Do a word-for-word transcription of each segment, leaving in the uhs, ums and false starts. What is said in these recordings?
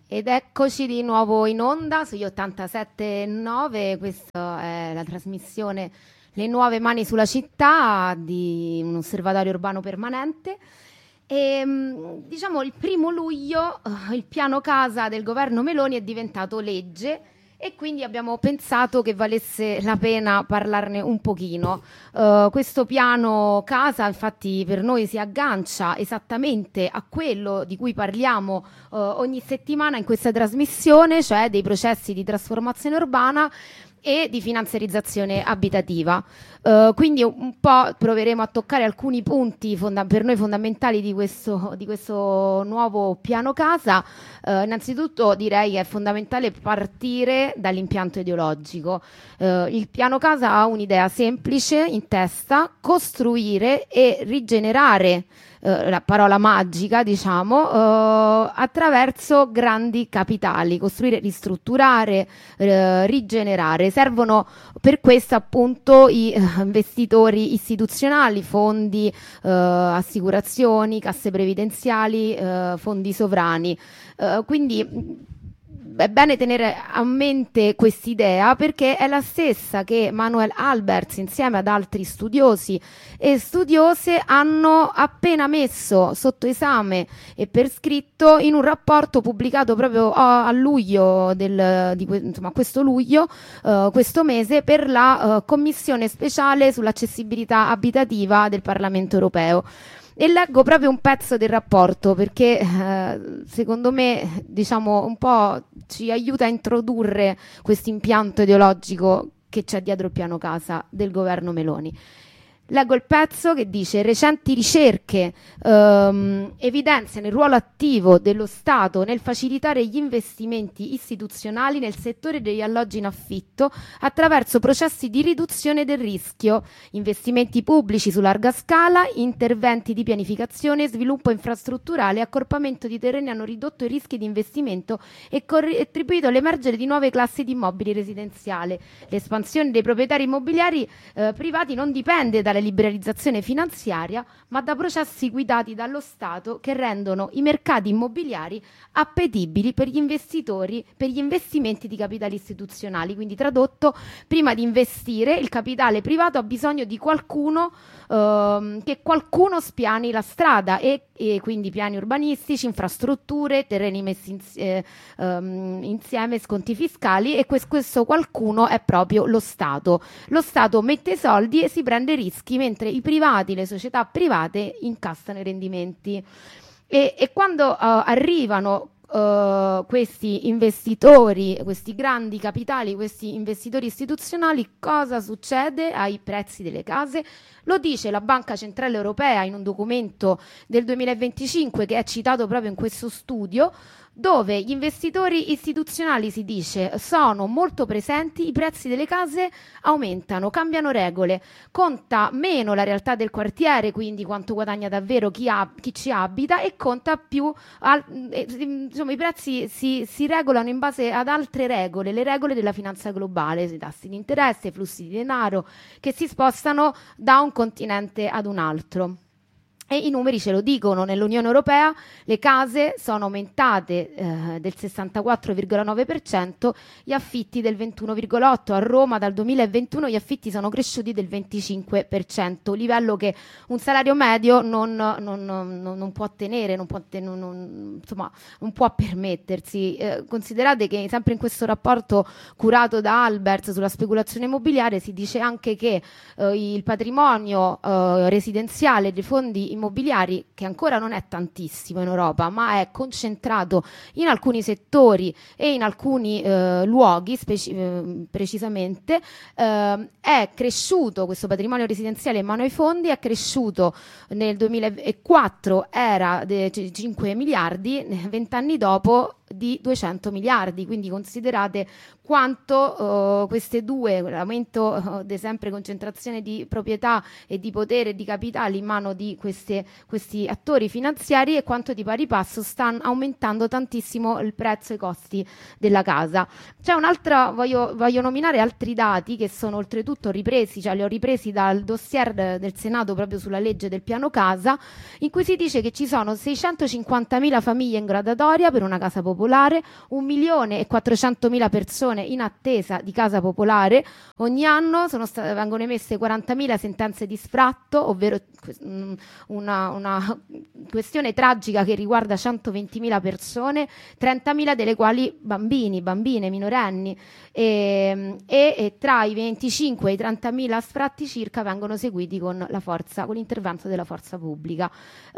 Ed eccoci di nuovo in onda sugli ottantasette virgola nove, questa è la trasmissione Le nuove mani sulla città di un osservatorio urbano permanente. E, diciamo, il primo luglio il piano casa del governo Meloni è diventato legge e quindi abbiamo pensato che valesse la pena parlarne un pochino. Uh, questo piano casa infatti per noi si aggancia esattamente a quello di cui parliamo uh, ogni settimana in questa trasmissione, cioè dei processi di trasformazione urbana e di finanziarizzazione abitativa. Uh, quindi un po' proveremo a toccare alcuni punti fonda- per noi fondamentali di questo, di questo nuovo piano casa. Uh, innanzitutto direi che è fondamentale partire dall'impianto ideologico. Uh, il piano casa ha un'idea semplice in testa: costruire e rigenerare, Uh, la parola magica, diciamo, uh, attraverso grandi capitali, costruire, ristrutturare, uh, rigenerare. Servono per questo appunto i uh, investitori istituzionali, fondi, uh, assicurazioni, casse previdenziali, uh, fondi sovrani. Uh, quindi è bene tenere a mente quest'idea perché è la stessa che Manuel Alberts insieme ad altri studiosi e studiose hanno appena messo sotto esame e per scritto in un rapporto pubblicato proprio a luglio del, di, insomma, questo luglio, uh, questo mese, per la uh, Commissione speciale sull'accessibilità abitativa del Parlamento europeo. E leggo proprio un pezzo del rapporto perché eh, secondo me, diciamo, un po' ci aiuta a introdurre questo impianto ideologico che c'è dietro il piano casa del governo Meloni. Leggo il pezzo che dice: recenti ricerche ehm, evidenziano il ruolo attivo dello Stato nel facilitare gli investimenti istituzionali nel settore degli alloggi in affitto attraverso processi di riduzione del rischio, investimenti pubblici su larga scala, interventi di pianificazione, sviluppo infrastrutturale e accorpamento di terreni hanno ridotto i rischi di investimento e contribuito all'emergere di nuove classi di immobili residenziali. L'espansione dei proprietari immobiliari eh, privati non dipende dalle liberalizzazione finanziaria, ma da processi guidati dallo Stato che rendono i mercati immobiliari appetibili per gli investitori, per gli investimenti di capitali istituzionali. Quindi, tradotto, prima di investire il capitale privato ha bisogno di qualcuno, ehm, che qualcuno spiani la strada e, e quindi piani urbanistici, infrastrutture, terreni messi in, eh, ehm, insieme, sconti fiscali, e questo, questo qualcuno è proprio lo Stato. Lo Stato mette i soldi e si prende rischi, mentre i privati, le società private incassano i rendimenti. E, e quando uh, arrivano uh, questi investitori, questi grandi capitali, questi investitori istituzionali, cosa succede ai prezzi delle case? Lo dice la Banca Centrale Europea in un documento del duemilaventicinque che è citato proprio in questo studio, dove gli investitori istituzionali, si dice, sono molto presenti, i prezzi delle case aumentano, cambiano regole, conta meno la realtà del quartiere, quindi quanto guadagna davvero chi, ha, chi ci abita, e conta più, al, eh, insomma, i prezzi si, si regolano in base ad altre regole, le regole della finanza globale, i tassi di interesse, i flussi di denaro che si spostano da un continente ad un altro. E i numeri ce lo dicono: nell'Unione Europea le case sono aumentate eh, del sessantaquattro virgola nove per cento, gli affitti del ventuno virgola otto per cento. A Roma dal duemilaventuno gli affitti sono cresciuti del venticinque per cento, livello che un salario medio non, non, non, non può tenere, non può, ten- non, insomma, non può permettersi. Eh, considerate che sempre in questo rapporto curato da Alberts sulla speculazione immobiliare si dice anche che eh, il patrimonio eh, residenziale dei fondi immobiliari, che ancora non è tantissimo in Europa, ma è concentrato in alcuni settori e in alcuni eh, luoghi speci- eh, precisamente, eh, è cresciuto questo patrimonio residenziale in mano ai fondi, è cresciuto nel duemilaquattro, era de- cinque miliardi, vent'anni dopo di duecento miliardi, quindi considerate quanto uh, queste due, l'aumento uh, di sempre concentrazione di proprietà e di potere e di capitali in mano di queste, questi attori finanziari, e quanto di pari passo stanno aumentando tantissimo il prezzo e i costi della casa. C'è un'altra, voglio, voglio nominare altri dati che sono oltretutto ripresi, cioè li ho ripresi dal dossier del Senato proprio sulla legge del piano casa, in cui si dice che ci sono seicentocinquantamila famiglie in graduatoria per una casa popolare, popolare, un milione e quattrocentomila persone in attesa di casa popolare. Ogni anno sono state, vengono emesse quarantamila sentenze di sfratto, ovvero una, una questione tragica che riguarda centoventimila persone, trentamila delle quali bambini, bambine, minorenni, e, e, e tra i venticinque e i trentamila sfratti circa vengono seguiti con la forza, con l'intervento della forza pubblica.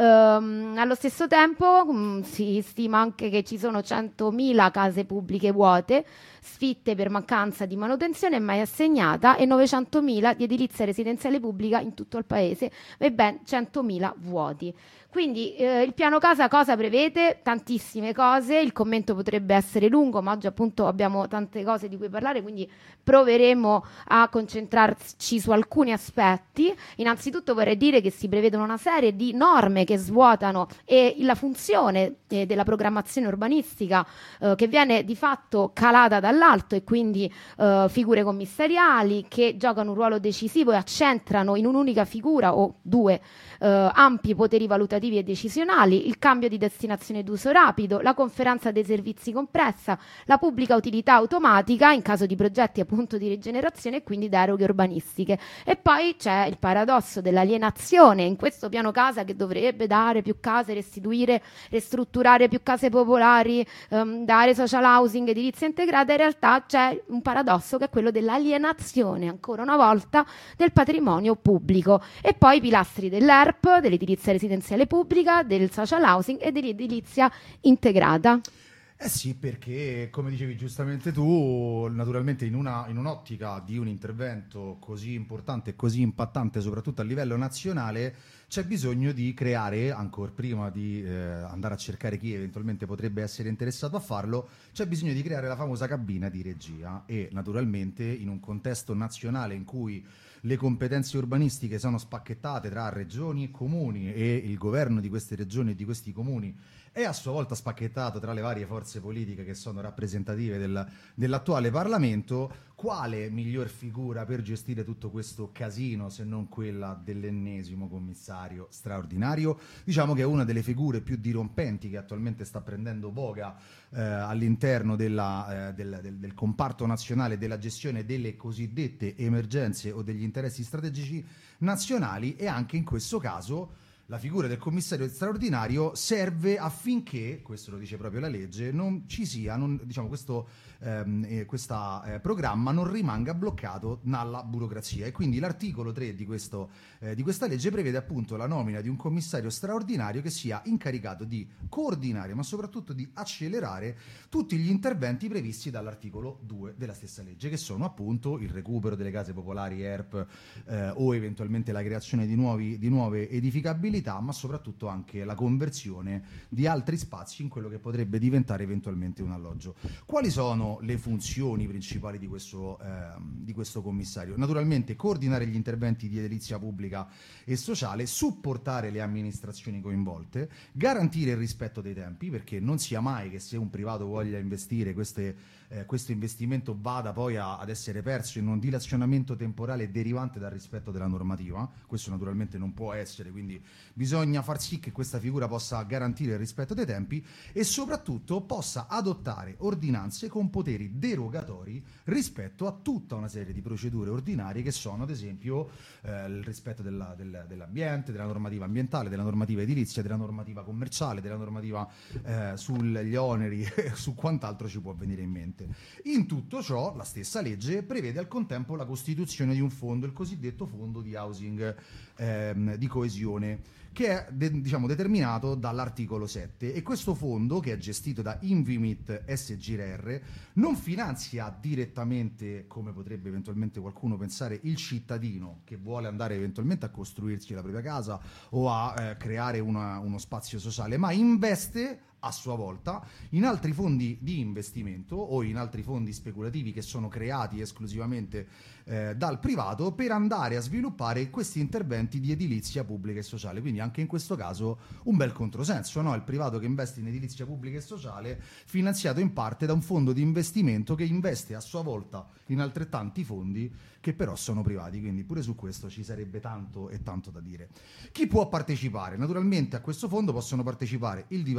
Ehm, allo stesso tempo mh, si stima anche che ci sono centomila case pubbliche vuote, sfitte per mancanza di manutenzione mai assegnata, e novecentomila di edilizia residenziale pubblica in tutto il paese e ben centomila vuoti. Quindi eh, il piano casa cosa prevede? Tantissime cose, il commento potrebbe essere lungo, ma oggi appunto abbiamo tante cose di cui parlare, quindi proveremo a concentrarci su alcuni aspetti. Innanzitutto vorrei dire che si prevedono una serie di norme che svuotano e la funzione eh, della programmazione urbanistica eh, che viene di fatto calata dall'alto, e quindi eh, figure commissariali che giocano un ruolo decisivo e accentrano in un'unica figura o due eh, ampi poteri valutativi e decisionali, il cambio di destinazione d'uso rapido, la conferenza dei servizi compressa, la pubblica utilità automatica in caso di progetti appunto di rigenerazione e quindi deroghe urbanistiche. E poi c'è il paradosso dell'alienazione in questo piano casa che dovrebbe dare più case, restituire, ristrutturare più case popolari, ehm, dare social housing, edilizia integrata. In realtà c'è un paradosso che è quello dell'alienazione ancora una volta del patrimonio pubblico. E poi i pilastri dell'E R P, dell'edilizia residenziale pubblica, del social housing e dell'edilizia integrata. Eh sì, perché come dicevi giustamente tu, naturalmente in, una, in un'ottica di un intervento così importante e così impattante, soprattutto a livello nazionale, c'è bisogno di creare, ancora prima di eh, andare a cercare chi eventualmente potrebbe essere interessato a farlo, c'è bisogno di creare la famosa cabina di regia. E naturalmente in un contesto nazionale in cui le competenze urbanistiche sono spacchettate tra regioni e comuni, e il governo di queste regioni e di questi comuni è a sua volta spacchettato tra le varie forze politiche che sono rappresentative del, dell'attuale Parlamento, quale miglior figura per gestire tutto questo casino se non quella dell'ennesimo commissario straordinario? Diciamo che è una delle figure più dirompenti che attualmente sta prendendo voga eh, all'interno della, eh, del, del, del comparto nazionale della gestione delle cosiddette emergenze o degli interessi strategici nazionali, e anche in questo caso la figura del commissario straordinario serve affinché, questo lo dice proprio la legge, non ci sia, non, diciamo, questo ehm, eh, questa, eh, programma non rimanga bloccato dalla burocrazia. E quindi l'articolo tre di, questo, eh, di questa legge prevede appunto la nomina di un commissario straordinario che sia incaricato di coordinare, ma soprattutto di accelerare tutti gli interventi previsti dall'articolo due della stessa legge, che sono appunto il recupero delle case popolari E R P eh, o eventualmente la creazione di, nuovi, di nuove edificabilità, ma soprattutto anche la conversione di altri spazi in quello che potrebbe diventare eventualmente un alloggio. Quali sono le funzioni principali di questo, eh, di questo commissario? Naturalmente coordinare gli interventi di edilizia pubblica e sociale, supportare le amministrazioni coinvolte, garantire il rispetto dei tempi, perché non sia mai che se un privato voglia investire queste, eh, questo investimento vada poi a, ad essere perso in un dilazionamento temporale derivante dal rispetto della normativa. Questo naturalmente non può essere, quindi bisogna far sì che questa figura possa garantire il rispetto dei tempi e soprattutto possa adottare ordinanze con poteri derogatori rispetto a tutta una serie di procedure ordinarie che sono ad esempio eh, il rispetto della, del, dell'ambiente, della normativa ambientale, della normativa edilizia, della normativa commerciale, della normativa eh, sugli oneri e su quant'altro ci può venire in mente. In tutto ciò la stessa legge prevede al contempo la costituzione di un fondo, il cosiddetto fondo di housing ehm, di coesione, che è de- diciamo determinato dall'articolo sette, e questo fondo, che è gestito da Invimit S G R R, non finanzia direttamente, come potrebbe eventualmente qualcuno pensare, il cittadino che vuole andare eventualmente a costruirsi la propria casa o a eh, creare una, uno spazio sociale, ma investe a sua volta in altri fondi di investimento o in altri fondi speculativi che sono creati esclusivamente eh, dal privato per andare a sviluppare questi interventi di edilizia pubblica e sociale. Quindi anche in questo caso un bel controsenso, no? Il privato che investe in edilizia pubblica e sociale finanziato in parte da un fondo di investimento che investe a sua volta in altrettanti fondi che però sono privati, quindi pure su questo ci sarebbe tanto e tanto da dire. Chi può partecipare? Naturalmente a questo fondo possono partecipare il Dipartimento per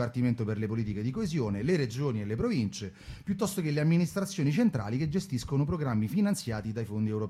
per le politiche di coesione, le regioni e le province, piuttosto che le amministrazioni centrali che gestiscono programmi finanziati dai fondi europei.